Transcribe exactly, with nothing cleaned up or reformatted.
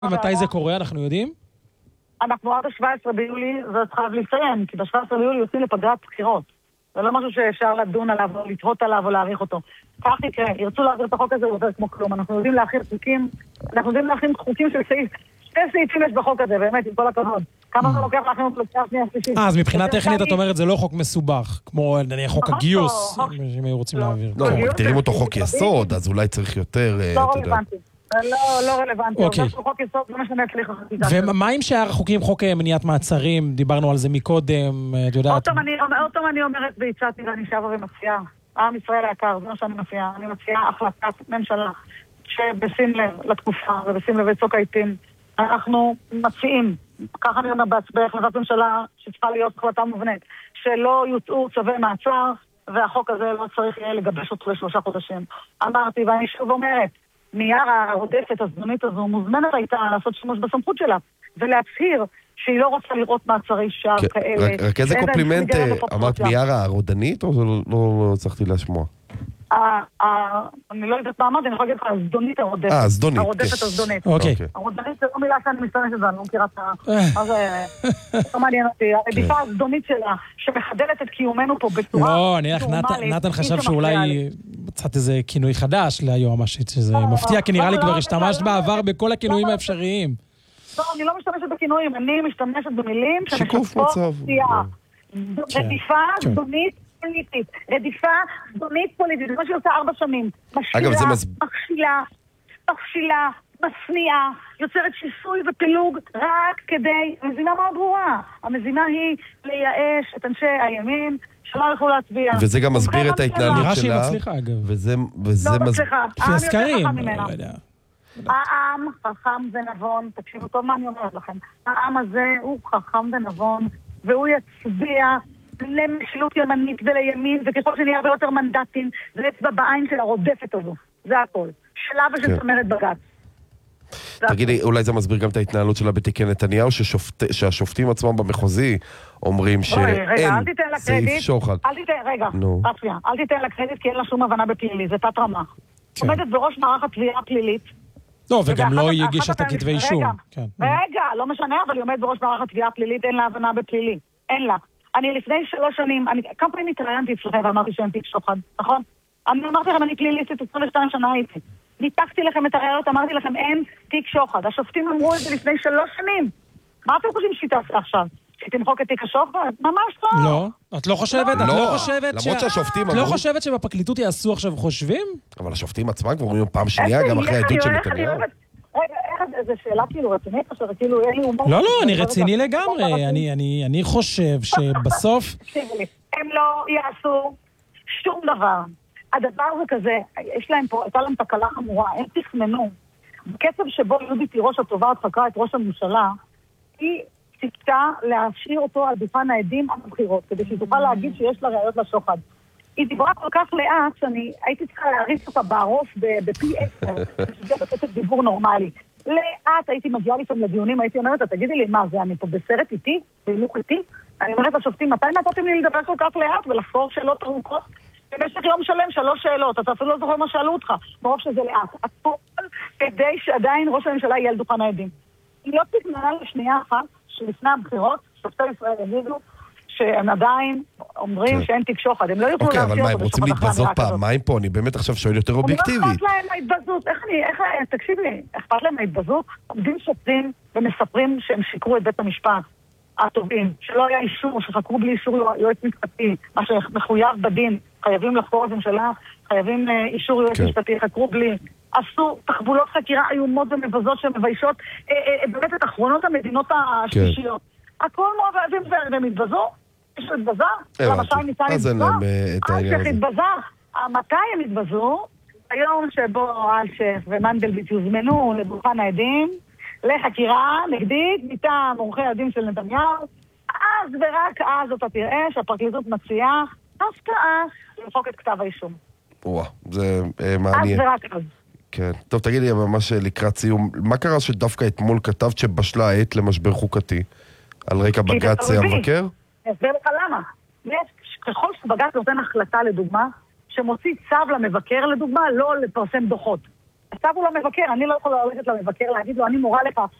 ומתי זה קורה, אנחנו יודעים? אנחנו עד ה-שבעה עשר ביולי, זה חייב לציין, כי ב-שבעה עשר ביולי יוצאים לפגרת בחירות. זה לא משהו שאפשר לדון עליו, או לתהות עליו, או להעריך אותו. כך יקרה, ירצו להעביר את החוק הזה, הוא עובר כמו כלום. אנחנו יודעים להכין חוקים, אנחנו יודעים להכין חוקים של סעיף. שתי סעיפים יש בחוק הזה, באמת, עם כל הכבוד. כמה זה לוקח להכין אותו לקריאה שנייה שלישית. אז מבחינה טכנית את אומרת, זה לא חוק מסובך, כמו נניח חוק הגיוס, אם היו רוצים להעביר. לא, מגדירים אותו חוק יסוד, אז אולי צריך יותר... לא רלוונטי. לא, לא רלוונטי. אוקיי. חוק יסוד, זה משנה אצליח החקיקה. ומה עם שאר החוקים, חוק מניעת מעצרים, דיברנו על זה מקודם, את יודעת... עוד פעם אני אומרת והצעתי ואני שבה ומציעה. עם ישראל היקר, זה מה שאני מציעה. אני מציעה החלטת ממשלה שבשים לב לתקופה ובשים לב לצוק העיתים, אנחנו מציעים, ככה אני אומר בעצמך, החלטת ממשלה שצריכה להיות החלטה מובנית, שלא יוצאו צווי מעצר, והחוק הזה לא צריך יהיה לגבש אותו לשלושה חודשים. אמרתי, ואני שוב אומרת, נייר הרודפת הזדונית הזו מוזמנת הייתה לעשות שימוש בסמכות שלה, ולהצהיר שהיא לא רוצה לראות מעצרי שער כאלה. רק איזה קומפלימנט אמרת נייר הרודנית, או לא הצלחתי לשמוע? אני לא יודעת מה אמרת, אני יכולה להגיד לך, הזדונית הרודפת. אה, הזדונית. הרודפת הזדונית. אוקיי. הרודנית זה לא מילה שאני מסתמשת בה, אני לא מכירה את ה... אז זה לא מעניין אותי. הרדיפה הזדונית שלה, שמחדלת את קיומנו פה בצורה... לא, אני לך, נתן חשב שאולי מצאת איזה כינוי חדש ליועמ"שית, שזה מפתיע, כי נראה לי כבר השתמשת בעבר בכל הכינויים האפשריים. לא, אני לא משתמשת בכינויים, אני משתמשת במילים שיקוף מצב. רדיפה זדונית פוליטית, רדיפה זדונית פוליטית, זה מה שהיא עושה ארבע שנים. אגב, זה מס... מכשילה, מכשילה, מסניעה, יוצרת שיסוי ופילוג רק כדי, המזימה מאוד ברורה. המזימה היא לייאש את אנשי הימין, שלא יוכלו להצביע. וזה גם מסביר את ההתנהלות שלה. נראה שהיא מצליחה, אגב. וזה... לא מצליחה. לפי הסקרים. העם חכם ונבון, תקשיבו טוב מה אני אומרת לכם. העם הזה הוא חכם ונבון, והוא יצביע למשילות ימנית ולימין, וככל שנהיה הרבה יותר מנדטים, זה אצבע בעין של הרודפת הזו. זה הכל. שלה ושל צמרת בג"ץ. תגידי, אולי זה מסביר גם את ההתנהלות שלה בתיקי נתניהו, שהשופטים עצמם במחוזי אומרים שאין סעיף שוחד. רגע, אל תיתן לה קרדיט כי אין לה שום הבנה בפלילי, זה תת רמה. עומדת בראש מערך התביעה הפלילית. לא, וגם לא היא הגישה את הכתבי אישום. רגע, לא משנה, אבל היא עומדת בראש מערך התביעה הפלילית, אין לה הבנה בפלילי. אין לה. אני לפני שלוש שנים, כמה פעמים התראיינתי אצלכם ואמרתי שאין תיק שוחד, נכון? אני אמרתי לכם, אני פליליסטית עשרים ושתיים שנה הייתי. ניתקתי לכם את הראיות, אמרתי לכם, אין תיק שוחד. השופטים אמרו את זה לפני שלוש שנים. מה אתם חושבים שהיא תעשה עכשיו? שתמחוק את תיק השוחד? ממש לא. לא. את לא חושבת? את לא חושבת למרות שהשופטים אמרו... את לא חושבת שבפרקליטות יעשו עכשיו חושבים? אבל השופטים עצמם כבר אומרים פעם שנייה, גם אחרי העדות של נתניהו. רגע, איזה שאלה כאילו רצינית, או שכאילו אין לי הומור... לא, לא, אני רציני לגמרי. אני חושב שבסוף... הם לא יעשו שום דבר. הדבר זה כזה, יש להם פה, הייתה להם תקלה חמורה, הם תכננו. בקצב שבו יהודית תירוש התובעת חקרה את ראש הממשלה, היא ציפתה להשאיר אותו על דוכן העדים על הבחירות, כדי שהיא תוכל להגיד שיש לה ראיות לשוחד. היא דיברה כל כך לאט שאני הייתי צריכה להריץ אותה בערוס בפי עשר, שזה בקצב דיבור נורמלי. לאט הייתי מגיעה לפעמים לדיונים, הייתי אומרת, תגידי לי, מה זה, אני פה בסרט איתי? בהילוך איתי? אני אומרת לשופטים, מתי נתתם לי לדבר כל כך לאט ולחפור שאלות ארוכות? במשך יום שלם שלוש שאלות, אתה אפילו לא זוכר מה שאלו אותך, ברוב שזה לאט. הכל כדי שעדיין ראש הממשלה יהיה על דוכן העדים. היא לא תתמנה לשנייה אחת שלפני הבחירות, שופטי ישראל יגידו שהם עדיין אומרים שאין תיק שוחד, הם לא יוכלו להמציא אותו. אוקיי, אבל מה, הם רוצים להתבזות פעמיים פה? אני באמת עכשיו שואל יותר אובייקטיבית. אני לא אכפת להם מההתבזות, איך אני, איך, תקשיב לי, אכפת להם מההתבזות? עומדים שוטרים ומספרים שהם שיקרו את בית המשפט. הטובים, שלא היה אישור, שחקרו בלי אישור יועץ משפטי, מה שמחויב בדין, חייבים לחקור את הממשלה, חייבים אישור יועץ משפטי, חקרו בלי, עשו תחבולות חקירה איומות ומבזות שמביישות באמת את אחרונות המדינות השלישיות. הכל מועברים והם התבזו, יש לו התבזה, למה שי ניסה התבזה, אז איך התבזה, מתי הם התבזו? היום שבו אלשף ומנדלבליט יוזמנו לדוכן העדים, לחקירה נגדית מטעם עורכי הדין של נתניהו, אז ורק אז אתה תראה שהפרקליטות מציעה הפתעה למחוק את כתב האישום. וואו, זה מעניין. אז ורק אז. כן. טוב, תגידי, ממש לקראת סיום, מה קרה שדווקא אתמול כתבת שבשלה העת למשבר חוקתי על רקע בג"ץ המבקר? אני אסביר לך למה. ככל שבג"ץ נותן החלטה לדוגמה, שמוציא צו למבקר לדוגמה, לא לפרסם דוחות. הצו הוא לא מבקר, אני לא יכולה ללכת למבקר, להגיד לו, אני מורה לך